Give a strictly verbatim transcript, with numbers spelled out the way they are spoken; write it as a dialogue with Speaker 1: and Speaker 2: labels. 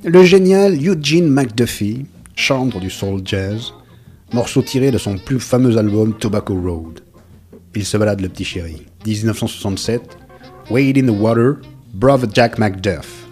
Speaker 1: Le génial Eugene McDuffie, chantre du soul jazz, morceau tiré de son plus fameux album Tobacco Road. Il se balade le petit chéri. dix-neuf cent soixante-sept, Wade in the Water, Brother Jack McDuff.